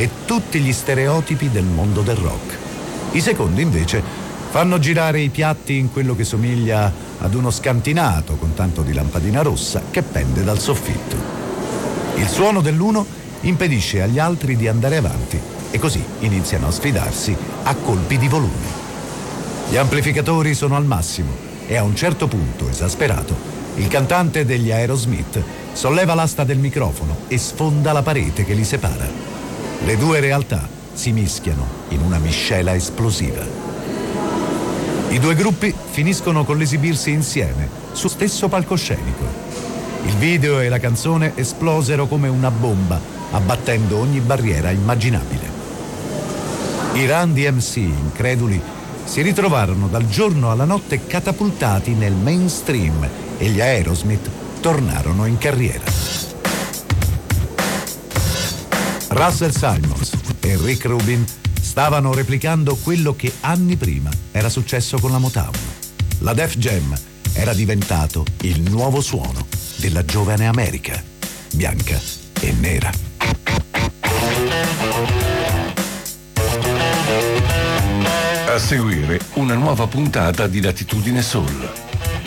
e tutti gli stereotipi del mondo del rock. I secondi, invece, fanno girare i piatti in quello che somiglia ad uno scantinato con tanto di lampadina rossa che pende dal soffitto. Il suono dell'uno impedisce agli altri di andare avanti e così iniziano a sfidarsi a colpi di volume. Gli amplificatori sono al massimo e a un certo punto, esasperato, il cantante degli Aerosmith solleva l'asta del microfono e sfonda la parete che li separa. Le due realtà si mischiano in una miscela esplosiva. I due gruppi finiscono con l'esibirsi insieme sullo stesso palcoscenico. Il video e la canzone esplosero come una bomba, abbattendo ogni barriera immaginabile. I Run DMC, increduli, si ritrovarono dal giorno alla notte catapultati nel mainstream e gli Aerosmith tornarono in carriera. Russell Simmons e Rick Rubin stavano replicando quello che anni prima era successo con la Motown. La Def Jam era diventato il nuovo suono della giovane America, bianca e nera. A seguire una nuova puntata di Latitudine Soul.